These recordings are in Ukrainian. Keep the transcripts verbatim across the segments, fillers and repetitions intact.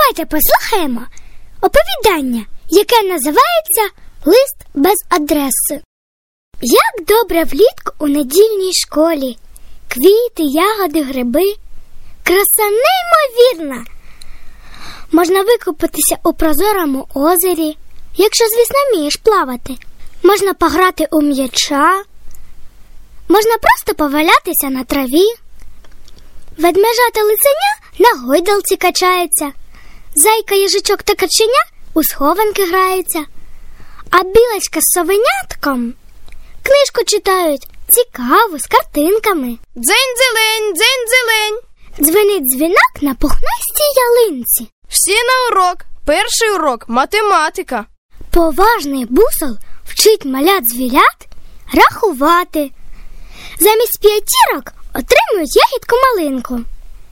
Давайте послухаємо оповідання, яке називається «Лист без адреси». Як добре влітку у недільній школі. Квіти, ягоди, гриби. Краса неймовірна. Можна викупатися у прозорому озері, якщо, звісно, вмієш плавати. Можна пограти у м'яча. Можна просто повалятися на траві. Ведмежата лиценя на гойдалці качаються. Зайка, їжачок та каченя у схованки граються. А білочка з совенятком книжку читають цікаву, з картинками. Дзень-дзелень, дзень-дзелень. Дзвенить дзвінок на пухнастій ялинці. Всі на урок. Перший урок – математика. Поважний бусол вчить малят-звірят рахувати. Замість п'ятірок отримують ягідку-малинку.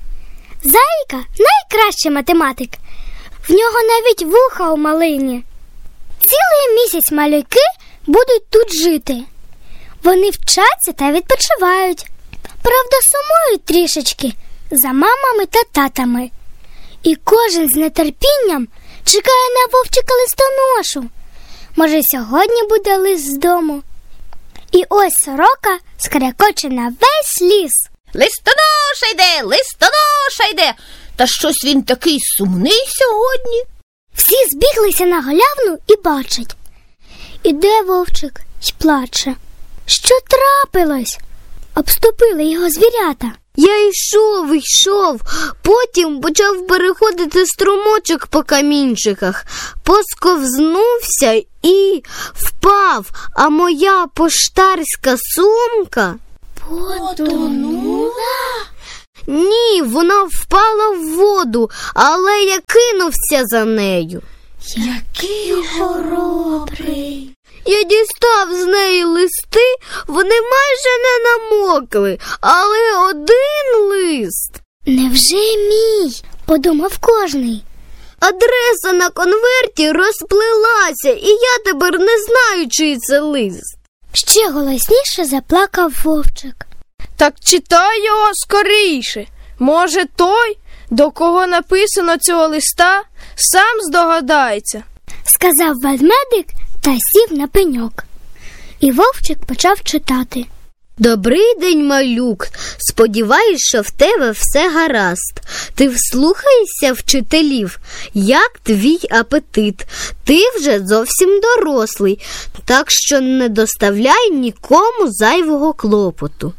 Зайка – найкращий математик. В нього навіть вуха у малині. Цілий місяць малюки будуть тут жити. Вони вчаться та відпочивають. Правда, сумують трішечки за мамами та татами. І кожен з нетерпінням чекає на вовчика листоношу. Може, сьогодні буде лист з дому. І ось сорока скрекоче на весь ліс. Листоноша йде, листоноша йде. Та щось він такий сумний сьогодні. Всі збіглися на галявину і бачать. Іде вовчик й плаче. Що трапилось? Обступили його звірята. Я йшов, йшов, потім почав переходити струмочок по камінчиках, посковзнувся і впав, а моя поштарська сумка... Потонула? Ні, вона впала в воду, але я кинувся за нею. Який хоробрий. Я дістав з неї листи, вони майже не намокли, але один лист. Невже мій? Подумав кожний. Адреса на конверті розплилася, і я тепер не знаю, чий це лист. Ще голосніше заплакав вовчик. Так читай його скоріше. Може, той, до кого написано цього листа, сам здогадається. Сказав ведмедик та сів на пеньок. І вовчик почав читати. Добрий день, малюк. Сподіваюсь, що в тебе все гаразд. Ти вслухаєшся вчителів? Як твій апетит? Ти вже зовсім дорослий, так що не доставляй нікому зайвого клопоту.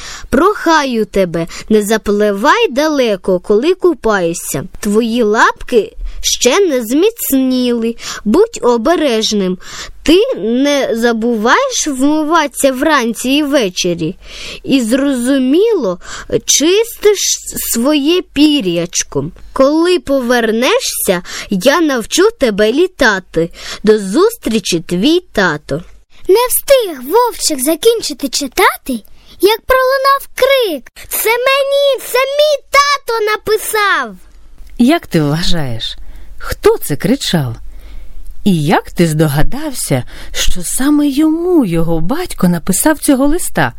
Прохаю тебе, не запливай далеко, коли купаєшся. Твої лапки ще не зміцніли. Будь обережним. Ти не забуваєш вмиватися вранці і ввечері. І, зрозуміло, чистиш своє пір'ячко. Коли повернешся, я навчу тебе літати. До зустрічі, твій тато. Не встиг вовчик закінчити читати, як пролунав крик. Це мені, це мій тато написав. Як ти вважаєш, хто це кричав? І як ти здогадався, що саме йому його батько написав цього листа?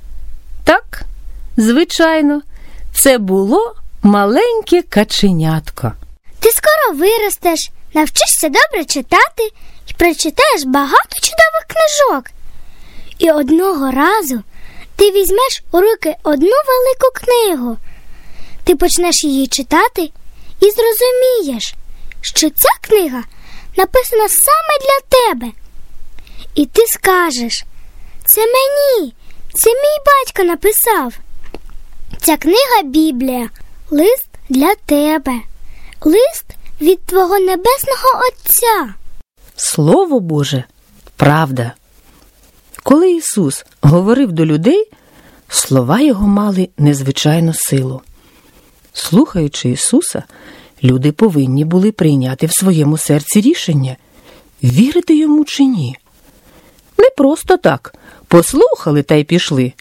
Так, звичайно, це було маленьке каченятко. Ти скоро виростеш, навчишся добре читати і прочитаєш багато чудових книжок. І одного разу ти візьмеш у руки одну велику книгу. Ти почнеш її читати і зрозумієш, що ця книга написана саме для тебе. І ти скажеш: це мені, це мій батько написав. Ця книга – Біблія, лист для тебе, лист від твого небесного Отця. Слово Боже – правда. Коли Ісус говорив до людей, слова Його мали незвичайну силу. Слухаючи Ісуса, люди повинні були прийняти в своєму серці рішення – вірити Йому чи ні. Не просто так послухали та й пішли.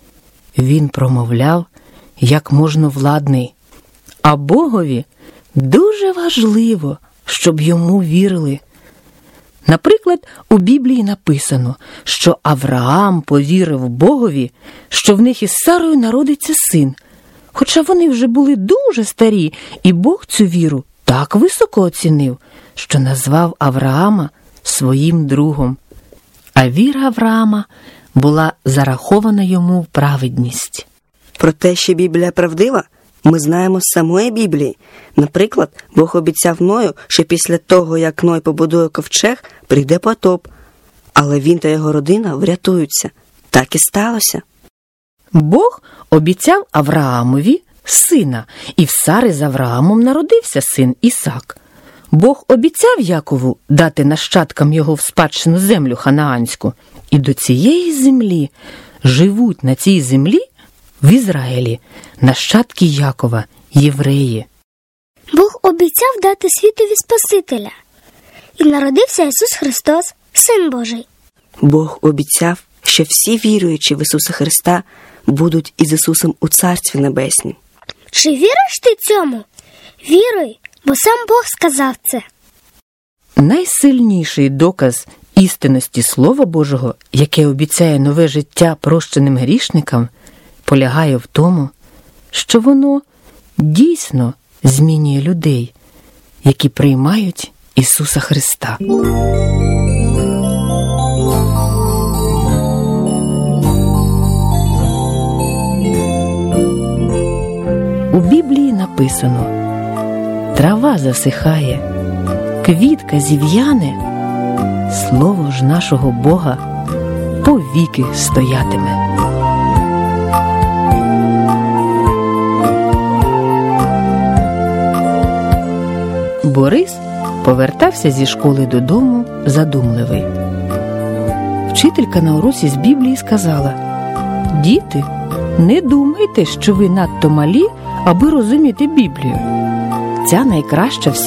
Він промовляв як можновладний, а Богові дуже важливо, щоб Йому вірили. Наприклад, у Біблії написано, що Авраам повірив Богові, що в них із Сарою народиться син, хоча вони вже були дуже старі, і Бог цю віру так високо оцінив, що назвав Авраама своїм другом. А віра Авраама була зарахована йому в праведність. Про те, що Біблія правдива, ми знаємо з самої Біблії. Наприклад, Бог обіцяв Ною, що після того, як Ной побудує ковчег, прийде потоп. Але він та його родина врятуються. Так і сталося. Бог обіцяв Авраамові сина, і в Сари з Авраамом народився син Ісак. Бог обіцяв Якову дати нащадкам його в спадщину землю ханаанську. І до цієї землі живуть на цій землі в Ізраїлі нащадки Якова, євреї. Бог обіцяв дати світові Спасителя. І народився Ісус Христос, Син Божий. Бог обіцяв, що всі віруючі в Ісуса Христа будуть із Ісусом у Царстві Небеснім. Чи віриш ти цьому? Віруй, бо сам Бог сказав це. Найсильніший доказ істинності Слова Божого, яке обіцяє нове життя прощеним грішникам, полягає в тому, що воно дійсно змінює людей, які приймають Ісуса Христа. У Біблії написано: трава засихає, квітка зів'яне, слово ж нашого Бога повіки стоятиме. Борис повертався зі школи додому задумливий. Вчителька на уроці з Біблії сказала: «Діти, не думайте, що ви надто малі, аби розуміти Біблію. Ця найкраща в